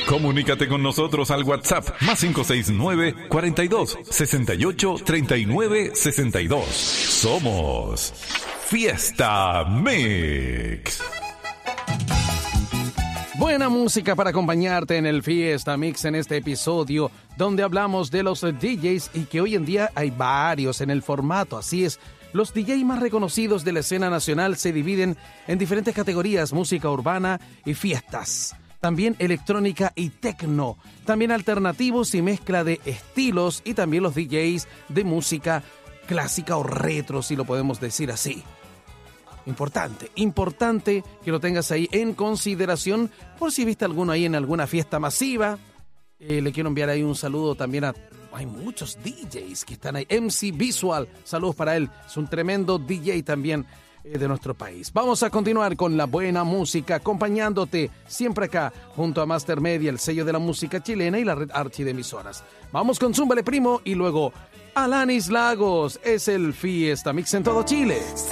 Comunícate con nosotros al WhatsApp más 569 42 68 39 62. Somos Fiesta Mix. Buena música para acompañarte en el Fiesta Mix en este episodio donde hablamos de los DJs y que hoy en día hay varios en el formato. Así es, los DJs más reconocidos de la escena nacional se dividen en diferentes categorías: música urbana y fiestas. También electrónica y techno, también alternativos y mezcla de estilos, y también los DJs de música clásica o retro, si lo podemos decir así. Importante que lo tengas ahí en consideración por si viste alguno ahí en alguna fiesta masiva. Le quiero enviar ahí un saludo también a... Hay muchos DJs que están ahí. MC Visual, saludos para él, es un tremendo DJ también de nuestro país. Vamos a continuar con la buena música, acompañándote siempre acá, junto a Master Media, el sello de la música chilena, y la red Archi de emisoras. Vamos con Zúmbale Primo y luego Alanis Lagos. Es el Fiesta Mix en todo Chile.